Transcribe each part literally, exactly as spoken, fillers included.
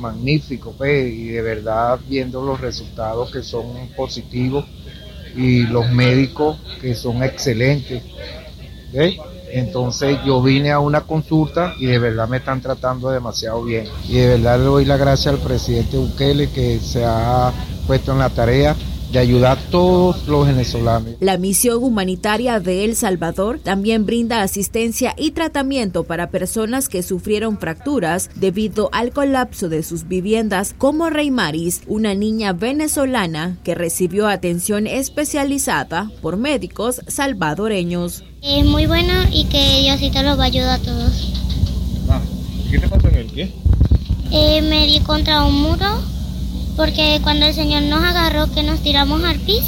magnífico, pues, y de verdad viendo los resultados que son positivos y los médicos que son excelentes, ¿ves? Entonces yo vine a una consulta y de verdad me están tratando demasiado bien. Y de verdad le doy la gracia al presidente Bukele que se ha puesto en la tarea de ayudar a todos los venezolanos. La misión humanitaria de El Salvador también brinda asistencia y tratamiento para personas que sufrieron fracturas debido al colapso de sus viviendas, como Reymaris, una niña venezolana que recibió atención especializada por médicos salvadoreños. Es muy bueno y que Diosito los va a ayudar a todos. Ah, ¿qué te pasó en el pie? Eh, me di contra un muro. Porque cuando el Señor nos agarró, que nos tiramos al piso,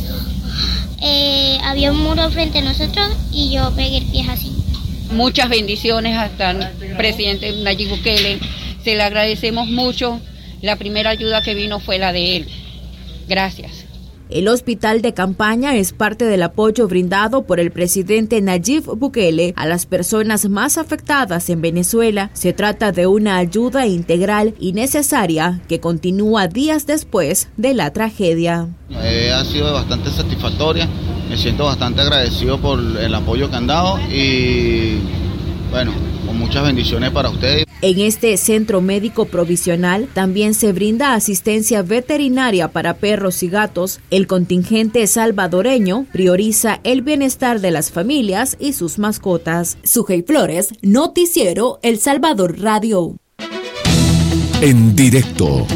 eh, había un muro frente a nosotros y yo pegué el pie así. Muchas bendiciones hasta el presidente Nayib Bukele. Se le agradecemos mucho. La primera ayuda que vino fue la de él. Gracias. El hospital de campaña es parte del apoyo brindado por el presidente Nayib Bukele a las personas más afectadas en Venezuela. Se trata de una ayuda integral y necesaria que continúa días después de la tragedia. Eh, ha sido bastante satisfactoria, me siento bastante agradecido por el apoyo que han dado y bueno, con muchas bendiciones para ustedes. En este centro médico provisional también se brinda asistencia veterinaria para perros y gatos. El contingente salvadoreño prioriza el bienestar de las familias y sus mascotas. Sujei Flores, Noticiero El Salvador Radio. En directo.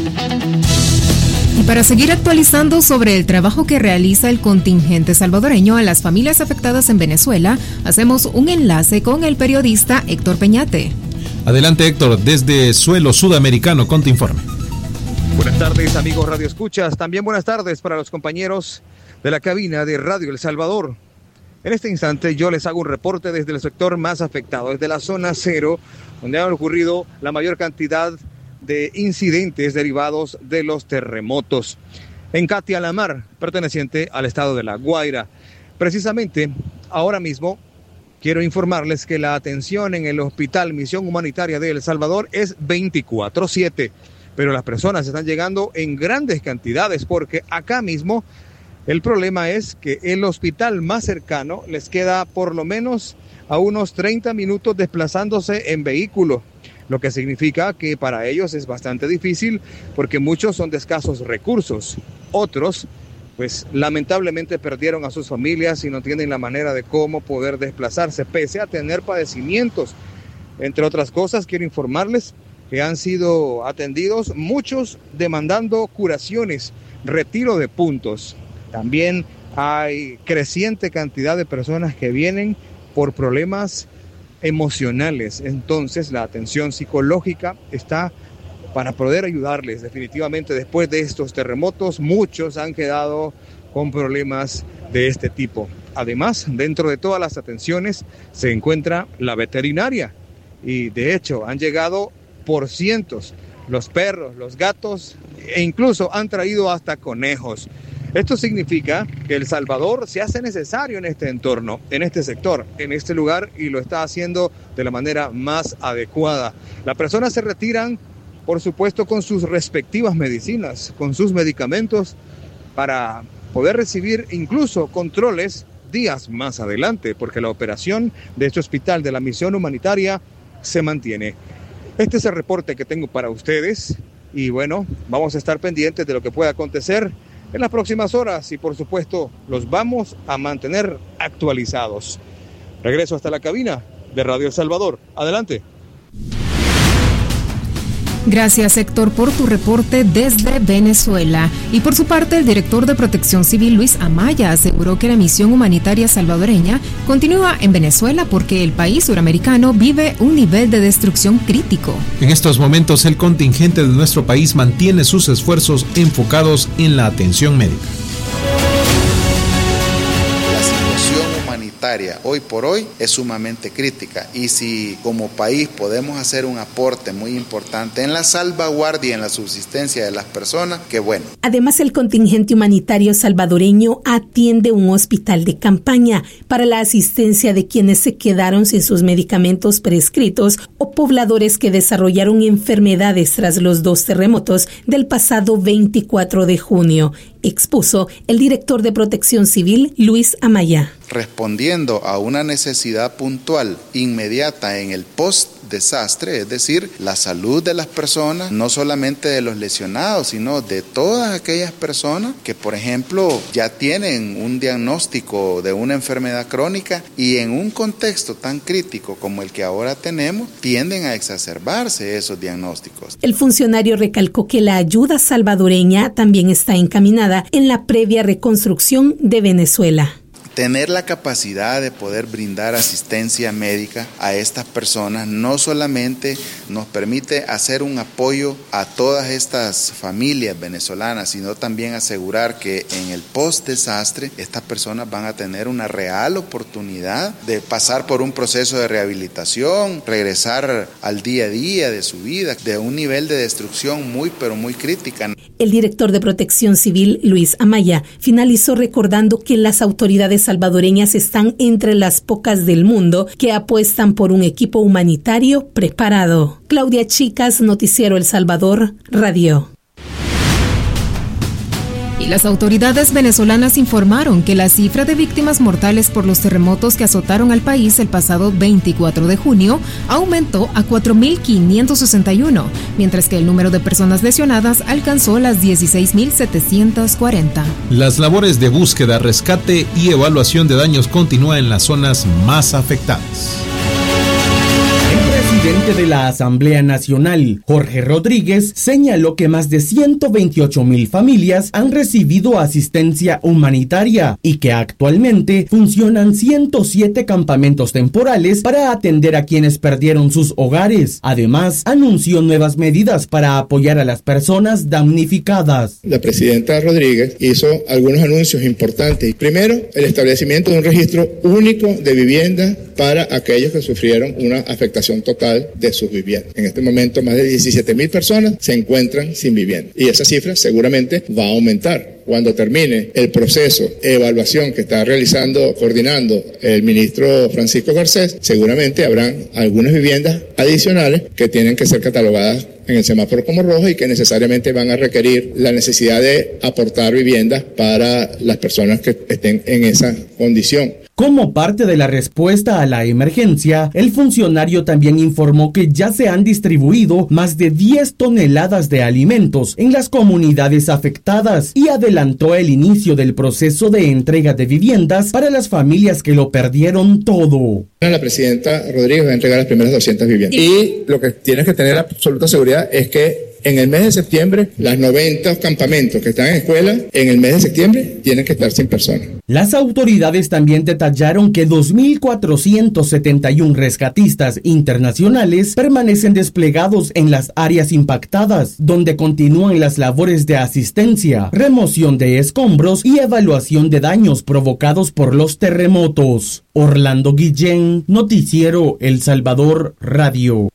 Y para seguir actualizando sobre el trabajo que realiza el contingente salvadoreño a las familias afectadas en Venezuela, hacemos un enlace con el periodista Héctor Peñate. Adelante, Héctor, desde suelo sudamericano con tu informe. Buenas tardes, amigos Radio Escuchas. También buenas tardes para los compañeros de la cabina de Radio El Salvador. En este instante yo les hago un reporte desde el sector más afectado, desde la zona cero, donde han ocurrido la mayor cantidad de incidentes derivados de los terremotos. En Catia-La-Mar, perteneciente al estado de La Guaira. Precisamente, ahora mismo, quiero informarles que la atención en el Hospital Misión Humanitaria de El Salvador es veinticuatro siete, pero las personas están llegando en grandes cantidades porque acá mismo el problema es que el hospital más cercano les queda por lo menos a unos treinta minutos desplazándose en vehículo, lo que significa que para ellos es bastante difícil porque muchos son de escasos recursos, otros pues lamentablemente perdieron a sus familias y no tienen la manera de cómo poder desplazarse, pese a tener padecimientos. Entre otras cosas, quiero informarles que han sido atendidos muchos demandando curaciones, retiro de puntos. También hay creciente cantidad de personas que vienen por problemas emocionales. Entonces, la atención psicológica está para poder ayudarles. Definitivamente, después de estos terremotos, muchos han quedado con problemas de este tipo. Además, dentro de todas las atenciones se encuentra la veterinaria y de hecho han llegado por cientos los perros, los gatos e incluso han traído hasta conejos. Esto significa que El Salvador se hace necesario en este entorno, en este sector, en este lugar y lo está haciendo de la manera más adecuada. Las personas se retiran, por supuesto, con sus respectivas medicinas, con sus medicamentos, para poder recibir incluso controles días más adelante, porque la operación de este hospital de la misión humanitaria se mantiene. Este es el reporte que tengo para ustedes y bueno, vamos a estar pendientes de lo que pueda acontecer en las próximas horas y por supuesto los vamos a mantener actualizados. Regreso hasta la cabina de Radio El Salvador. Adelante. Gracias, Héctor, por tu reporte desde Venezuela. Y por su parte, el director de Protección Civil, Luis Amaya, aseguró que la misión humanitaria salvadoreña continúa en Venezuela porque el país suramericano vive un nivel de destrucción crítico. En estos momentos, el contingente de nuestro país mantiene sus esfuerzos enfocados en la atención médica. La situación humanitaria humanitaria hoy por hoy es sumamente crítica, y si como país podemos hacer un aporte muy importante en la salvaguardia y en la subsistencia de las personas, qué bueno. Además, el contingente humanitario salvadoreño atiende un hospital de campaña para la asistencia de quienes se quedaron sin sus medicamentos prescritos o pobladores que desarrollaron enfermedades tras los dos terremotos del pasado veinticuatro de junio, expuso el director de Protección Civil, Luis Amaya. Respondiendo a una necesidad puntual, inmediata en el post-desastre, es decir, la salud de las personas, no solamente de los lesionados, sino de todas aquellas personas que, por ejemplo, ya tienen un diagnóstico de una enfermedad crónica y en un contexto tan crítico como el que ahora tenemos, tienden a exacerbarse esos diagnósticos. El funcionario recalcó que la ayuda salvadoreña también está encaminada en la previa reconstrucción de Venezuela. Tener la capacidad de poder brindar asistencia médica a estas personas no solamente nos permite hacer un apoyo a todas estas familias venezolanas, sino también asegurar que en el post-desastre estas personas van a tener una real oportunidad de pasar por un proceso de rehabilitación, regresar al día a día de su vida, de un nivel de destrucción muy pero muy crítica. El director de Protección Civil, Luis Amaya, finalizó recordando que las autoridades salvadoreñas están entre las pocas del mundo que apuestan por un equipo humanitario preparado. Claudia Chicas, Noticiero El Salvador, Radio. Y las autoridades venezolanas informaron que la cifra de víctimas mortales por los terremotos que azotaron al país el pasado veinticuatro de junio aumentó a cuatro mil quinientos sesenta y uno, mientras que el número de personas lesionadas alcanzó las dieciséis mil setecientos cuarenta. Las labores de búsqueda, rescate y evaluación de daños continúan en las zonas más afectadas. El presidente de la Asamblea Nacional, Jorge Rodríguez, señaló que más de ciento veintiocho mil familias han recibido asistencia humanitaria y que actualmente funcionan ciento siete campamentos temporales para atender a quienes perdieron sus hogares. Además, anunció nuevas medidas para apoyar a las personas damnificadas. La presidenta Rodríguez hizo algunos anuncios importantes. Primero, el establecimiento de un registro único de vivienda para aquellos que sufrieron una afectación total de sus viviendas. En este momento, más de diecisiete mil personas se encuentran sin vivienda y esa cifra seguramente va a aumentar. Cuando termine el proceso de evaluación que está realizando, coordinando el ministro Francisco Garcés, seguramente habrán algunas viviendas adicionales que tienen que ser catalogadas en el semáforo como rojas y que necesariamente van a requerir la necesidad de aportar viviendas para las personas que estén en esa condición. Como parte de la respuesta a la emergencia, el funcionario también informó que ya se han distribuido más de diez toneladas de alimentos en las comunidades afectadas y adelantó el inicio del proceso de entrega de viviendas para las familias que lo perdieron todo. La presidenta Rodríguez va a entregar las primeras doscientas viviendas y lo que tienes que tener absoluta seguridad es que en el mes de septiembre, las noventa campamentos que están en escuela, en el mes de septiembre, tienen que estar sin personas. Las autoridades también detallaron que dos mil cuatrocientos setenta y uno rescatistas internacionales permanecen desplegados en las áreas impactadas, donde continúan las labores de asistencia, remoción de escombros y evaluación de daños provocados por los terremotos. Orlando Guillén, Noticiero El Salvador, Radio.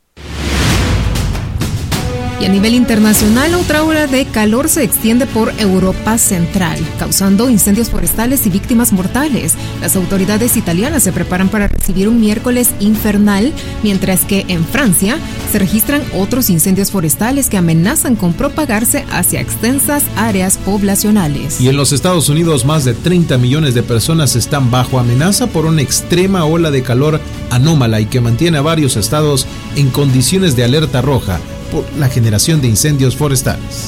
Y a nivel internacional, otra ola de calor se extiende por Europa Central, causando incendios forestales y víctimas mortales. Las autoridades italianas se preparan para recibir un miércoles infernal, mientras que en Francia se registran otros incendios forestales que amenazan con propagarse hacia extensas áreas poblacionales. Y en los Estados Unidos, más de treinta millones de personas están bajo amenaza por una extrema ola de calor anómala y que mantiene a varios estados en condiciones de alerta roja por la generación de incendios forestales.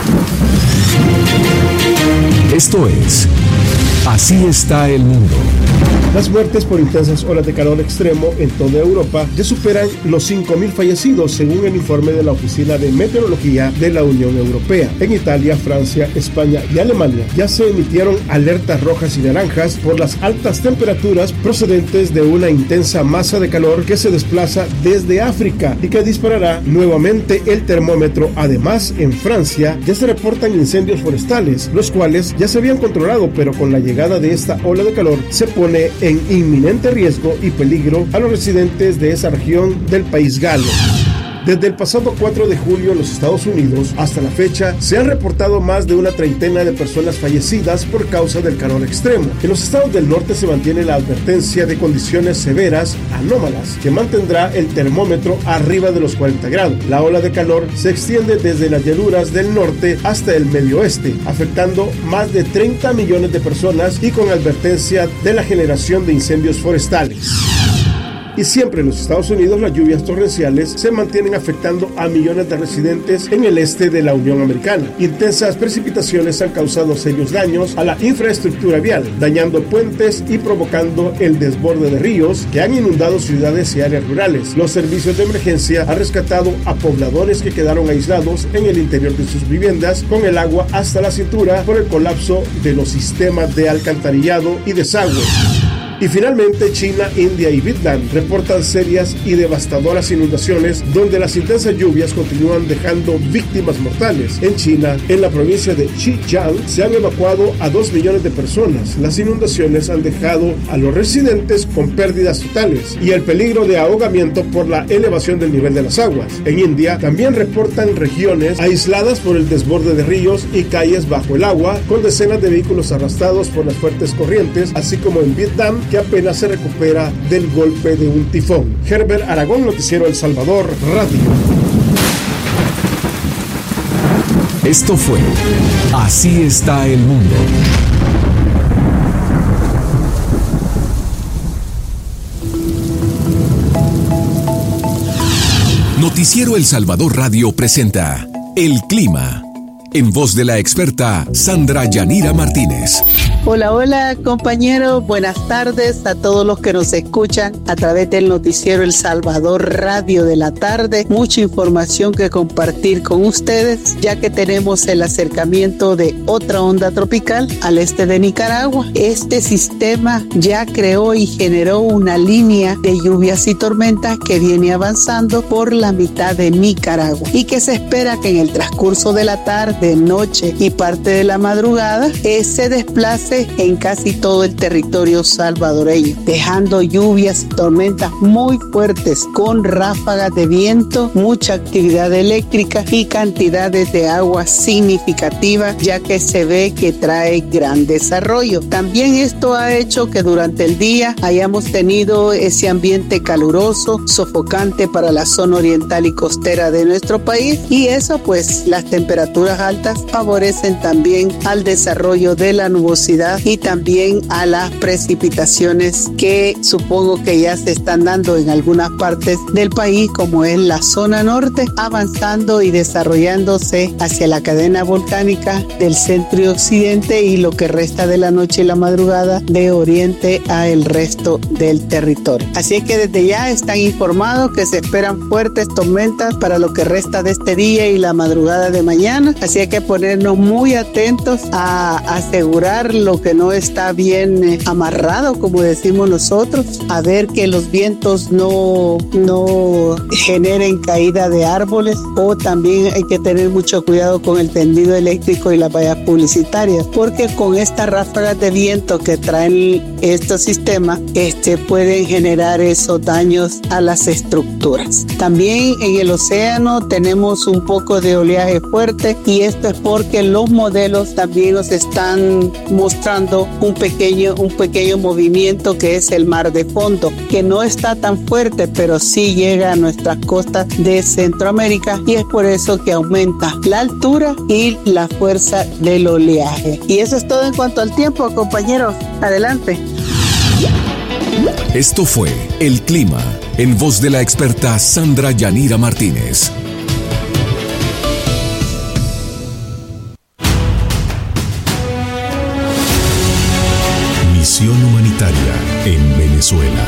Esto es Así está el mundo. Las muertes por intensas olas de calor extremo en toda Europa ya superan los cinco mil fallecidos, según el informe de la Oficina de Meteorología de la Unión Europea. En Italia, Francia, España y Alemania ya se emitieron alertas rojas y naranjas por las altas temperaturas procedentes de una intensa masa de calor que se desplaza desde África y que disparará nuevamente el termómetro. Además, en Francia ya se reportan incendios forestales, los cuales ya se habían controlado, pero con la llegada de esta ola de calor se pone en inminente riesgo y peligro a los residentes de esa región del país galo. Desde el pasado cuatro de julio en los Estados Unidos hasta la fecha se han reportado más de una treintena de personas fallecidas por causa del calor extremo. En los estados del norte se mantiene la advertencia de condiciones severas anómalas que mantendrá el termómetro arriba de los cuarenta grados. La ola de calor se extiende desde las llanuras del norte hasta el medio oeste, afectando más de treinta millones de personas y con advertencia de la generación de incendios forestales. Y siempre en los Estados Unidos las lluvias torrenciales se mantienen afectando a millones de residentes en el este de la Unión Americana. Intensas precipitaciones han causado serios daños a la infraestructura vial, dañando puentes y provocando el desborde de ríos que han inundado ciudades y áreas rurales. Los servicios de emergencia han rescatado a pobladores que quedaron aislados en el interior de sus viviendas con el agua hasta la cintura por el colapso de los sistemas de alcantarillado y desagüe. Y finalmente China, India y Vietnam reportan serias y devastadoras inundaciones donde las intensas lluvias continúan dejando víctimas mortales. En China, en la provincia de Xinjiang, se han evacuado a dos millones de personas. Las inundaciones han dejado a los residentes con pérdidas totales y el peligro de ahogamiento por la elevación del nivel de las aguas. En India también reportan regiones aisladas por el desborde de ríos y calles bajo el agua, con decenas de vehículos arrastrados por las fuertes corrientes, así como en Vietnam, que apenas se recupera del golpe de un tifón. Herbert Aragón, Noticiero El Salvador, Radio. Esto fue Así está el mundo. Noticiero El Salvador Radio presenta El Clima, en voz de la experta Sandra Yanira Martínez. Hola, hola compañeros, buenas tardes a todos los que nos escuchan a través del noticiero El Salvador Radio de la tarde. Mucha información que compartir con ustedes, ya que tenemos el acercamiento de otra onda tropical al este de Nicaragua. Este sistema ya creó y generó una línea de lluvias y tormentas que viene avanzando por la mitad de Nicaragua y que se espera que en el transcurso de la tarde, noche y parte de la madrugada eh, se desplace en casi todo el territorio salvadoreño, dejando lluvias y tormentas muy fuertes con ráfagas de viento, mucha actividad eléctrica y cantidades de agua significativas, ya que se ve que trae gran desarrollo. También esto ha hecho que durante el día hayamos tenido ese ambiente caluroso, sofocante para la zona oriental y costera de nuestro país, y eso pues las temperaturas altas favorecen también al desarrollo de la nubosidad y también a las precipitaciones que supongo que ya se están dando en algunas partes del país, como es la zona norte, avanzando y desarrollándose hacia la cadena volcánica del centro y occidente, y lo que resta de la noche y la madrugada de oriente a el resto del territorio. Así es que desde ya están informados que se esperan fuertes tormentas para lo que resta de este día y la madrugada de mañana, así hay que ponernos muy atentos a asegurar lo que no está bien eh, amarrado, como decimos nosotros, a ver que los vientos no, no generen caída de árboles, o también hay que tener mucho cuidado con el tendido eléctrico y las vallas publicitarias, porque con estas ráfagas de viento que traen estos sistemas este, pueden generar esos daños a las estructuras. También en el océano tenemos un poco de oleaje fuerte, y esto es porque los modelos también nos están mostrando un pequeño, un pequeño movimiento que es el mar de fondo, que no está tan fuerte, pero sí llega a nuestras costas de Centroamérica, y es por eso que aumenta la altura y la fuerza del oleaje. Y eso es todo en cuanto al tiempo, compañeros. Adelante. Esto fue El Clima, en voz de la experta Sandra Yanira Martínez. Misión humanitaria. en Venezuela.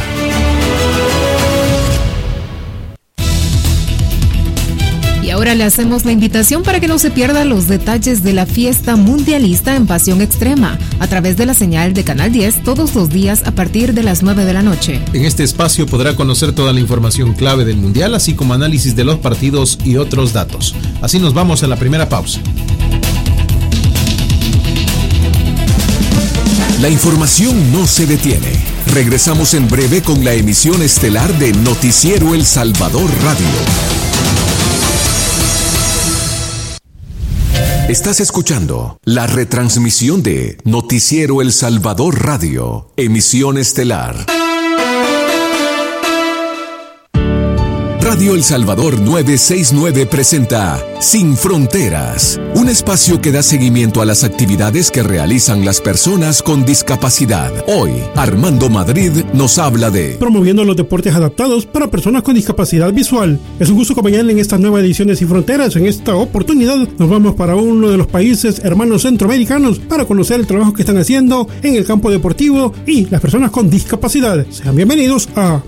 Y ahora le hacemos la invitación para que no se pierda los detalles de la fiesta mundialista en Pasión Extrema a través de la señal de Canal diez todos los días a partir de las nueve de la noche. En este espacio podrá conocer toda la información clave del Mundial, así como análisis de los partidos y otros datos. Así nos vamos a la primera pausa. La información no se detiene. Regresamos en breve con la emisión estelar de Noticiero El Salvador Radio. Estás escuchando la retransmisión de Noticiero El Salvador Radio, emisión estelar. Radio El Salvador novecientos sesenta y nueve presenta Sin Fronteras, un espacio que da seguimiento a las actividades que realizan las personas con discapacidad. Hoy, Armando Madrid nos habla de promoviendo los deportes adaptados para personas con discapacidad visual. Es un gusto acompañarle en esta nueva edición de Sin Fronteras. En esta oportunidad nos vamos para uno de los países hermanos centroamericanos para conocer el trabajo que están haciendo en el campo deportivo y las personas con discapacidad. Sean bienvenidos a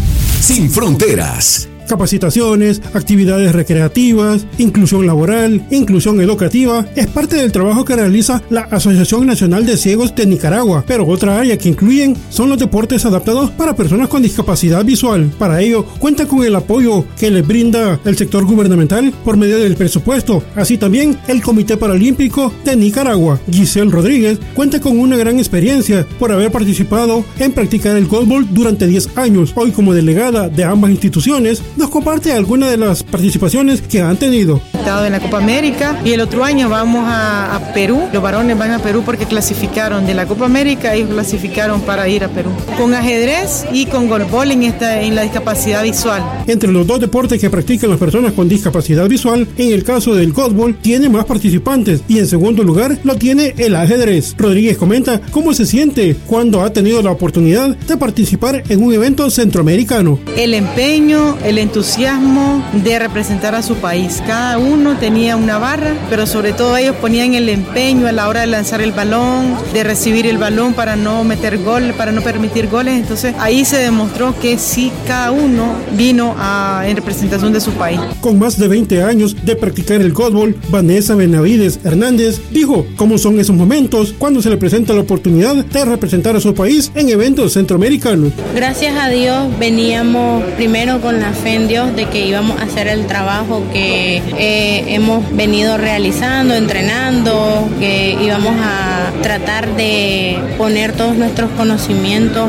Sin Fronteras. Capacitaciones, actividades recreativas, inclusión laboral, inclusión educativa, es parte del trabajo que realiza la Asociación Nacional de Ciegos de Nicaragua, pero otra área que incluyen son los deportes adaptados para personas con discapacidad visual. Para ello, cuenta con el apoyo que les brinda el sector gubernamental por medio del presupuesto, así también el Comité Paralímpico de Nicaragua. Giselle Rodríguez cuenta con una gran experiencia por haber participado en practicar el golbol durante diez años. Hoy, como delegada de ambas instituciones, nos comparte algunas de las participaciones que han tenido. Estado en la Copa América y el otro año vamos a, a Perú. Los varones van a Perú porque clasificaron de la Copa América, ellos clasificaron para ir a Perú. Con ajedrez y con golbol en, esta, en la discapacidad visual. Entre los dos deportes que practican las personas con discapacidad visual, en el caso del golbol tiene más participantes y en segundo lugar lo tiene el ajedrez. Rodríguez comenta cómo se siente cuando ha tenido la oportunidad de participar en un evento centroamericano. El empeño, el entusiasmo de representar a su país. Cada uno tenía una barra, pero sobre todo ellos ponían el empeño a la hora de lanzar el balón, de recibir el balón para no meter gol, para no permitir goles. Entonces ahí se demostró que sí, cada uno vino a, en representación de su país. Con más de veinte años de practicar el golbol, Vanessa Benavides Hernández dijo cómo son esos momentos cuando se le presenta la oportunidad de representar a su país en eventos centroamericanos. Gracias a Dios veníamos primero con la fe en Dios de que íbamos a hacer el trabajo que eh, hemos venido realizando, entrenando, que íbamos a tratar de poner todos nuestros conocimientos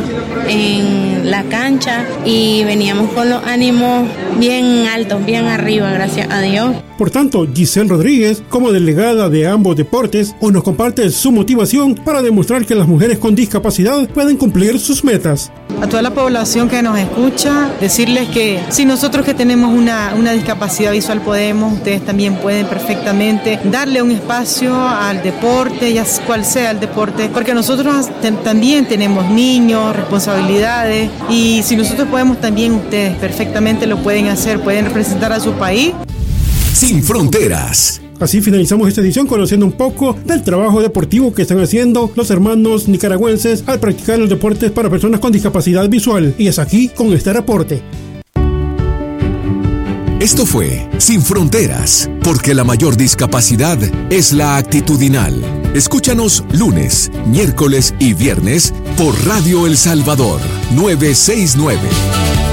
en la cancha y veníamos con los ánimos bien altos, bien arriba, gracias a Dios. Por tanto, Giselle Rodríguez, como delegada de ambos deportes, hoy nos comparte su motivación para demostrar que las mujeres con discapacidad pueden cumplir sus metas. A toda la población que nos escucha, decirles que si nosotros que tenemos una, una discapacidad visual podemos, ustedes también pueden perfectamente darle un espacio al deporte, ya cual sea el deporte, porque nosotros te, también tenemos niños, responsabilidades, y si nosotros podemos, también ustedes perfectamente lo pueden hacer, pueden representar a su país. Sin Fronteras. Así finalizamos esta edición conociendo un poco del trabajo deportivo que están haciendo los hermanos nicaragüenses al practicar los deportes para personas con discapacidad visual. Y es aquí con este reporte. Esto fue Sin Fronteras, porque la mayor discapacidad es la actitudinal. Escúchanos lunes, miércoles y viernes por Radio El Salvador novecientos sesenta y nueve.